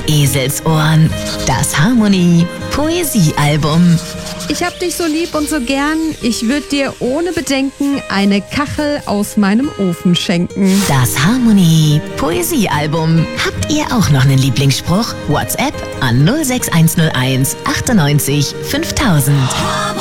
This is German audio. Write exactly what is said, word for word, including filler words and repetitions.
Eselsohren. Das Harmonie Poesiealbum. Ich hab dich so lieb und so gern, ich würde dir ohne Bedenken eine Kachel aus meinem Ofen schenken. Das Harmonie Poesiealbum. Habt ihr auch noch einen Lieblingsspruch? WhatsApp an null sechs eins null eins achtundneunzig fünftausend.